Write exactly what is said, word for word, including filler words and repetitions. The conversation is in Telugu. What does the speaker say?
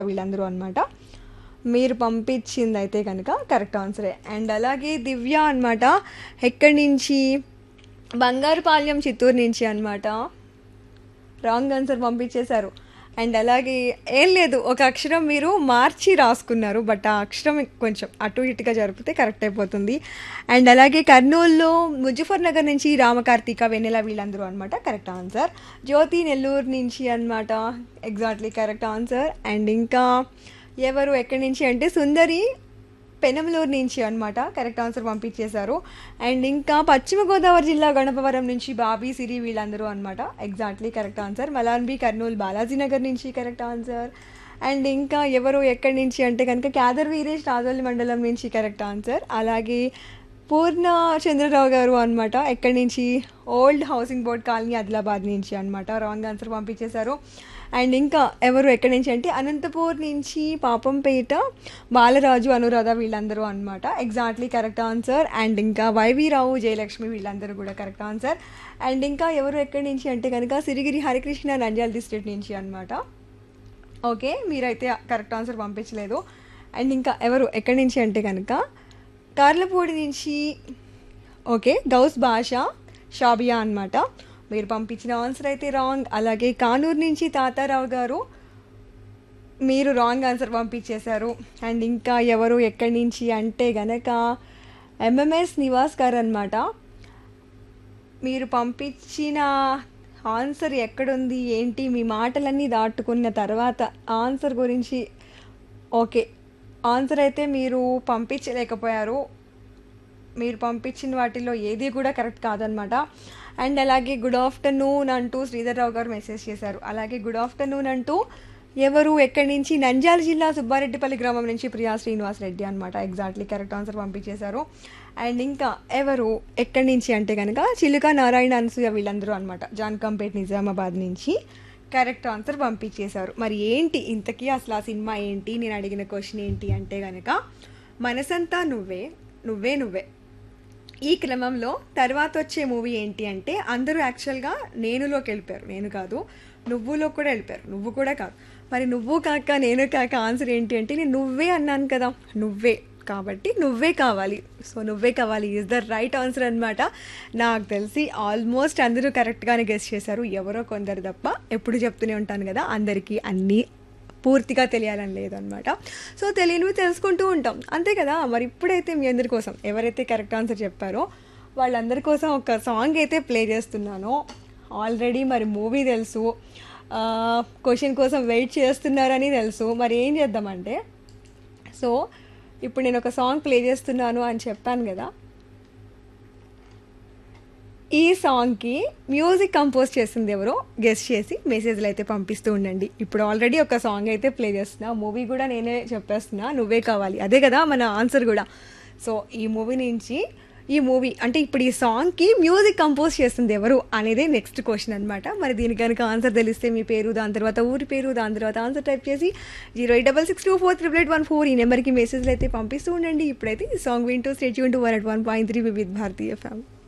వీళ్ళందరూ అనమాట. మీరు పంపించిందయితే గనక కరెక్ట్ ఆన్సరే. అండ్ అలాగే దివ్య అనమాట. ఎక్కడి నుంచి? బంగారుపాలెం చిత్తూరు నుంచి అనమాట. రాంగ్ ఆన్సర్ పంపించేశారు. అండ్ అలాగే ఏం లేదు, ఒక అక్షరం మీరు మార్చి రాసుకున్నారు, బట్ ఆ అక్షరం కొంచెం అటు ఇటుగా జరిపితే కరెక్ట్ అయిపోతుంది. అండ్ అలాగే కర్నూలులో ముజఫర్ నగర్ నుంచి రామకార్తిక వెన్నెల వీళ్ళందరూ అనమాట కరెక్ట్ ఆన్సర్. జ్యోతి నెల్లూరు నుంచి అనమాట ఎగ్జాక్ట్లీ కరెక్ట్ ఆన్సర్. అండ్ ఇంకా ఎవరు ఎక్కడి నుంచి అంటే సుందరి పెనమలూరు నుంచి అనమాట కరెక్ట్ ఆన్సర్ పంపించేశారు. అండ్ ఇంకా పశ్చిమ గోదావరి జిల్లా గణపవరం నుంచి బాబీ సిరి వీళ్ళందరూ అనమాట exactly correct answer. Malanbi Kurnool Balaji Nagar నుంచి కరెక్ట్ ఆన్సర్. అండ్ ఇంకా ఎవరు ఎక్కడి నుంచి అంటే కనుక క్యాదర్ వీరేష్ రాజోలి మండలం నుంచి కరెక్ట్ ఆన్సర్. అలాగే పూర్ణ చంద్రరావు గారు అనమాట ఎక్కడి నుంచి? Old housing board colony Adilabad నుంచి అనమాట రాంగ్ ఆన్సర్ పంపించేశారు. అండ్ ఇంకా ఎవరు ఎక్కడి నుంచి అంటే అనంతపూర్ నుంచి పాపంపేట బాలరాజు అనురాధ వీళ్ళందరూ అనమాట ఎగ్జాక్ట్లీ కరెక్ట్ ఆన్సర్. అండ్ ఇంకా వైవి రావు జయలక్ష్మి వీళ్ళందరూ కూడా కరెక్ట్ ఆన్సర్. అండ్ ఇంకా ఎవరు ఎక్కడి నుంచి అంటే కనుక సిరిగిరి హరికృష్ణ నంద్యాల డిస్ట్రిక్ట్ నుంచి అనమాట. ఓకే, మీరైతే కరెక్ట్ ఆన్సర్ పంపించలేదు. అండ్ ఇంకా ఎవరు ఎక్కడి నుంచి అంటే కనుక కార్లపూడి నుంచి ఓకే గౌస్ భాష షాబియా అనమాట. మీరు పంపించిన ఆన్సర్ అయితే రాంగ్. అలాగే కానూరు నుంచి తాతారావు గారు మీరు రాంగ్ ఆన్సర్ పంపించేశారు. అండ్ ఇంకా ఎవరు ఎక్కడి నుంచి అంటే గనక ఎంఎంఎస్ నివాస్ గారు అనమాట. మీరు పంపించిన ఆన్సర్ ఎక్కడుంది ఏంటి, మీ మాటలన్నీ దాటుకున్న తర్వాత ఆన్సర్ గురించి ఓకే ఆన్సర్ అయితే మీరు పంపించలేకపోయారు. మీరు పంపించిన వాటిలో ఏది కూడా కరెక్ట్ కాదనమాట. అండ్ అలాగే గుడ్ ఆఫ్టర్నూన్ అంటూ శ్రీధర్ రావు గారు మెసేజ్ చేశారు. అలాగే గుడ్ ఆఫ్టర్నూన్ అంటూ ఎవరు ఎక్కడి నుంచి? నంద్యాల జిల్లా సుబ్బారెడ్డిపల్లి గ్రామం నుంచి ప్రియా శ్రీనివాస్ రెడ్డి అనమాట ఎగ్జాక్ట్లీ కరెక్ట్ ఆన్సర్ పంపించేశారు. అండ్ ఇంకా ఎవరు ఎక్కడి నుంచి అంటే కనుక చిలుక నారాయణ అనసూయ వీళ్ళందరూ అనమాట జాన్కంపేట్ నిజామాబాద్ నుంచి కరెక్ట్ ఆన్సర్ పంపించేశారు. మరి ఏంటి ఇంతకీ అసలు ఆ సినిమా ఏంటి? నేను అడిగిన క్వశ్చన్ ఏంటి అంటే కనుక మనసంతా నువ్వే నువ్వే నువ్వే. ఈ క్రమంలో తర్వాత వచ్చే మూవీ ఏంటి అంటే అందరూ యాక్చువల్గా నేనులోకి వెళ్ళిపోయారు, నేను కాదు నువ్వులో కూడా వెళ్ళిపోయారు, నువ్వు కూడా కాదు. మరి నువ్వు కాక నేను కాక ఆన్సర్ ఏంటి అంటే నేను నువ్వే అన్నాను కదా, నువ్వే కాబట్టి నువ్వే కావాలి. సో నువ్వే కావాలి ఈజ్ ద రైట్ ఆన్సర్ అనమాట. నాకు తెలిసి ఆల్మోస్ట్ అందరూ కరెక్ట్గానే గెస్ చేశారు, ఎవరో కొందరు తప్ప. ఎప్పుడు చెప్తూనే ఉంటాను కదా, అందరికీ అన్నీ పూర్తిగా తెలియాలని లేదనమాట. సో తెలియనివి తెలుసుకుంటూ ఉంటాం అంతే కదా. మరి ఇప్పుడైతే మీ అందరి కోసం ఎవరైతే కరెక్ట్ ఆన్సర్ చెప్పారో వాళ్ళందరి కోసం ఒక సాంగ్ అయితే ప్లే చేస్తున్నాను. ఆల్రెడీ మరి మూవీ తెలుసు, క్వశ్చన్ కోసం వెయిట్ చేస్తున్నారని తెలుసు. మరి ఏం చేద్దామంటే, సో ఇప్పుడు నేను ఒక సాంగ్ ప్లే చేస్తున్నాను అని చెప్పాను కదా, ఈ సాంగ్కి మ్యూజిక్ కంపోజ్ చేసింది ఎవరో గెస్ట్ చేసి మెసేజ్లు అయితే పంపిస్తూ ఉండండి. ఇప్పుడు ఆల్రెడీ ఒక సాంగ్ అయితే ప్లే చేస్తున్నా, మూవీ కూడా నేనే చెప్పేస్తున్నా, నువ్వే కావాలి, అదే కదా మన ఆన్సర్ కూడా. సో ఈ మూవీ నుంచి ఈ మూవీ అంటే ఇప్పుడు ఈ సాంగ్కి మ్యూజిక్ కంపోజ్ చేస్తుంది ఎవరు అనేది నెక్స్ట్ క్వశ్చన్ అనమాట. మరి దీనికి కనుక ఆన్సర్ తెలిస్తే మీ పేరు, దాని తర్వాత ఊరి పేరు, దాని తర్వాత ఆన్సర్ టైప్ చేసి zero eight double six two four triple eight one four ఈ నెంబర్కి మెసేజ్లు అయితే పంపిస్తూ ఉండండి. ఇప్పుడైతే ఈ సాంగ్ వింటూ state Yoon two one at one point three with Bharatiya FM.